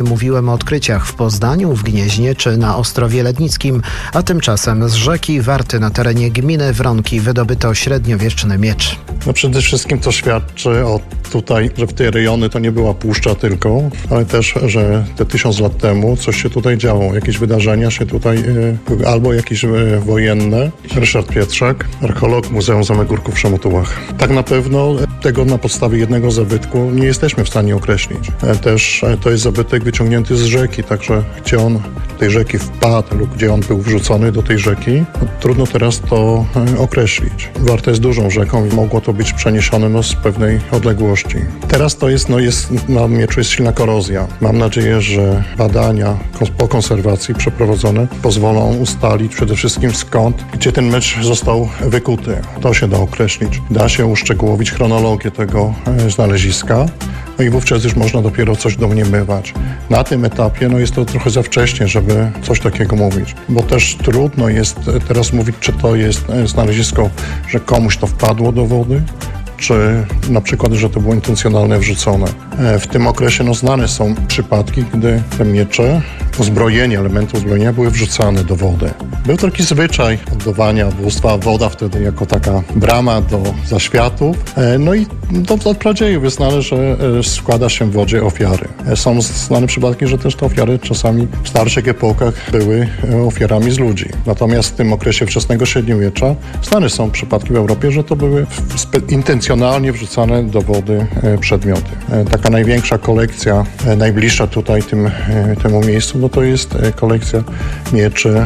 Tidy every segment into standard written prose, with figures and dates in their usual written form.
mówiłem o odkryciach w Poznaniu, w Gnieźnie czy na Ostrowie Lednickim, a tymczasem z rzeki Warty na terenie gminy Wronki wydobyto średniowieczny miecz. No przede wszystkim to świadczy o tutaj, że w te rejony to nie była puszcza tylko, ale też, że te 1000 lat temu coś się tutaj działo. Jakieś wydarzenia się tutaj, albo jakieś wojenne. Ryszard Pietrzak, archeolog Muzeum Zamek Górków w Szamotułach. Tak na pewno tego na podstawie jednego zabytku nie jesteśmy w stanie określić. Też to jest zabytek wyciągnięty z rzeki, także gdzie on do tej rzeki wpadł lub gdzie on był wrzucony do tej rzeki, no, trudno teraz to określić. Warta jest dużą rzeką i mogło to być przeniesione z pewnej odległości. Teraz to jest na mieczu jest silna korozja. Mam nadzieję, że badania po konserwacji przeprowadzone pozwolą ustalić przede wszystkim skąd, gdzie ten miecz został wykuty. To się da określić. Da się uszczegółowić chronologię tego znaleziska. No i wówczas już można dopiero coś domniemywać. Na tym etapie jest to trochę za wcześnie, żeby coś takiego mówić. Bo też trudno jest teraz mówić, czy to jest znalezisko, że komuś to wpadło do wody, czy na przykład, że to było intencjonalnie wrzucone. W tym okresie znane są przypadki, gdy te miecze, elementy uzbrojenia były wrzucane do wody. Był taki zwyczaj oddawania bóstwa, woda wtedy jako taka brama do zaświatów. No i od pradziejów jest znane, że składa się w wodzie ofiary. Są znane przypadki, że też te ofiary czasami w starszych epokach były ofiarami z ludzi. Natomiast w tym okresie wczesnego średniowiecza znane są przypadki w Europie, że to były intencjonalnie wrzucane do wody przedmioty. Taka największa kolekcja, najbliższa tutaj temu miejscu, to jest kolekcja mieczy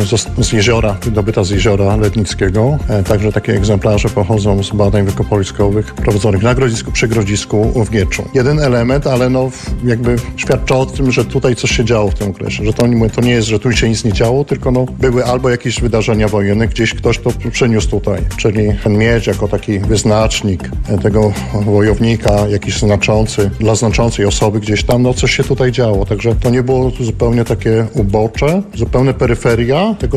z jeziora, wydobyta z jeziora Lednickiego. Także takie egzemplarze pochodzą z badań wykopaliskowych prowadzonych przy Grodzisku w Gieczu. Jeden element, ale jakby świadczy o tym, że tutaj coś się działo w tym okresie. Że to nie jest, że tu się nic nie działo, tylko były albo jakieś wydarzenia wojenne, gdzieś ktoś to przeniósł tutaj. Czyli ten miecz jako taki wyznacznik tego wojownika, jakiś dla znaczącej osoby gdzieś tam, coś się tutaj działo. Także to nie było zupełnie takie ubocze, zupełne peryferia tego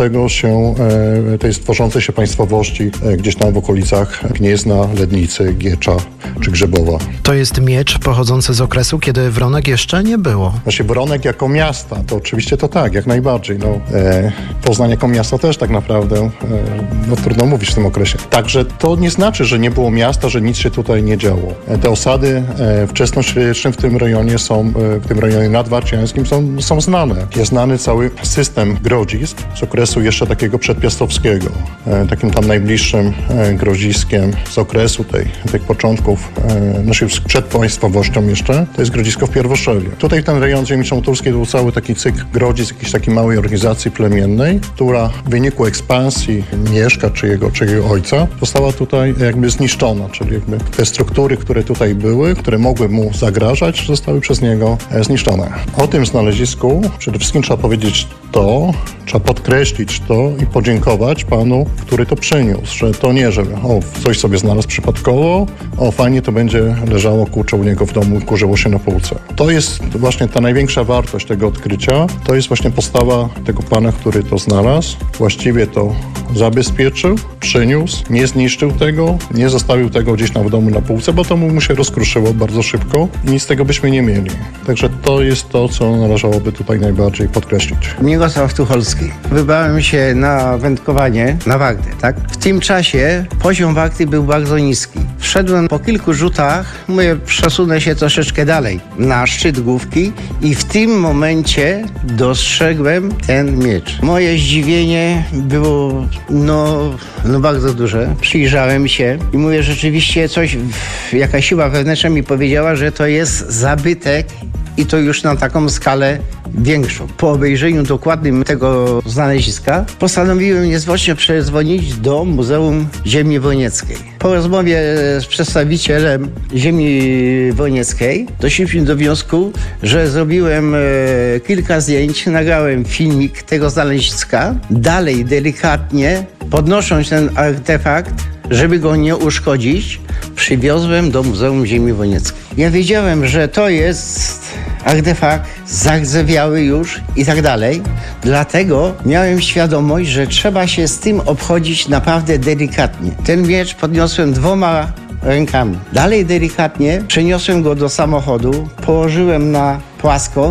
tej tworzącej się państwowości gdzieś tam w okolicach Gniezna, Lednicy, Giecza czy Grzebowa. To jest miecz pochodzący z okresu, kiedy Wronek jeszcze nie było. Właśnie Wronek jako miasta, to oczywiście to tak, jak najbardziej. Poznań jako miasto też tak naprawdę trudno mówić w tym okresie. Także to nie znaczy, że nie było miasta, że nic się tutaj nie działo. Te osady wczesnośredniowieczne w tym rejonie nadwarciańskim są znane. Jest znany cały system grodzisk z okresu jeszcze takiego przedpiastowskiego. Takim tam najbliższym grodziskiem z okresu tych początków, już przed państwowością jeszcze, to jest grodzisko w Pierwoszewie. Tutaj ten rejon ziemi szamotulskiej był cały taki cykl grodzisk jakiejś takiej małej organizacji plemiennej, która w wyniku ekspansji Mieszka czy jego ojca została tutaj jakby zniszczona, czyli jakby te struktury, które tutaj były, które mogły mu zagrażać, zostały przez niego zniszczone. O tym znalezisku przede wszystkim trzeba powiedzieć trzeba podkreślić to i podziękować panu, który to przyniósł, że to nie, że coś sobie znalazł przypadkowo, fajnie to będzie leżało, kurczę u niego w domu i kurzyło się na półce. To jest właśnie ta największa wartość tego odkrycia, to jest właśnie postawa tego pana, który to znalazł, właściwie to zabezpieczył, przyniósł, nie zniszczył tego, nie zostawił tego gdzieś tam w domu na półce, bo to mu się rozkruszyło bardzo szybko i nic z tego byśmy nie mieli. Także to jest to, co należałoby tutaj najbardziej podkreślić. Mirosław Tucholski. Wybrałem się na wędkowanie na Wartę, tak? W tym czasie poziom Warty był bardzo niski. Wszedłem po kilku rzutach, przesunę się troszeczkę dalej, na szczyt główki i w tym momencie dostrzegłem ten miecz. Moje zdziwienie było bardzo duże. Przyjrzałem się i mówię, rzeczywiście jakaś siła wewnętrzna mi powiedziała, że to jest zabytek i to już na taką skalę większą. Po obejrzeniu dokładnym tego znaleziska postanowiłem niezwłocznie przedzwonić do Muzeum Ziemi Wojnieckiej. Po rozmowie z przedstawicielem Ziemi Wojnieckiej doszliśmy do wniosku, że zrobiłem kilka zdjęć, nagrałem filmik tego znaleziska. Dalej delikatnie podnosząc ten artefakt, żeby go nie uszkodzić, przywiozłem do Muzeum Ziemi Wojnieckiej. Ja wiedziałem, że to jest artefakt zardzewiały już i tak dalej. Dlatego miałem świadomość, że trzeba się z tym obchodzić naprawdę delikatnie. Ten miecz podniosłem 2 rękami. Dalej delikatnie przeniosłem go do samochodu, położyłem na płasko